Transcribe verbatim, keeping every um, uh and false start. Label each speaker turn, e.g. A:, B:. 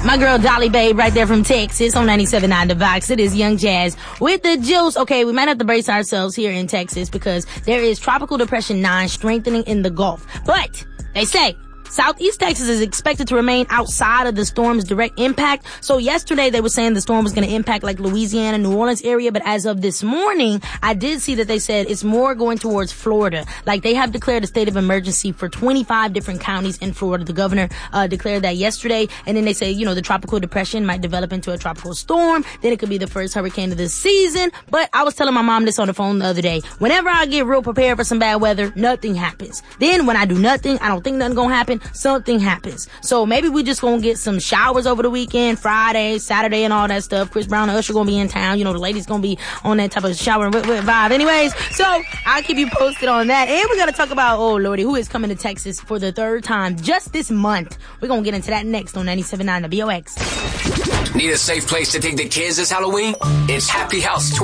A: My girl Dolly Babe right there from Texas on ninety-seven point nine The Vox. It is Young Jazz with the juice. Okay, we might have to brace ourselves here in Texas because there is Tropical Depression nine strengthening in the Gulf. But they say Southeast Texas is expected to remain outside of the storm's direct impact. So yesterday they were saying the storm was going to impact like Louisiana, New Orleans area. But as of this morning, I did see that they said it's more going towards Florida. Like they have declared a state of emergency for twenty-five different counties in Florida. The governor uh, declared that yesterday. And then they say, you know, the tropical depression might develop into a tropical storm. Then it could be the first hurricane of the season. But I was telling my mom this on the phone the other day. Whenever I get real prepared for some bad weather, nothing happens. Then when I do nothing, I don't think nothing gonna happen. Something happens. So maybe we just gonna get some showers over the weekend, Friday, Saturday, and all that stuff. Chris Brown and Usher gonna be in town. You know, the ladies gonna be on that type of shower vibe. Anyways, so I'll keep you posted on that. And we're gonna talk about, oh lordy, who is coming to Texas for the third time just this month. We're gonna get into that next on ninety-seven point nine The V O X.
B: Need a safe place to take the kids this Halloween? It's Happy House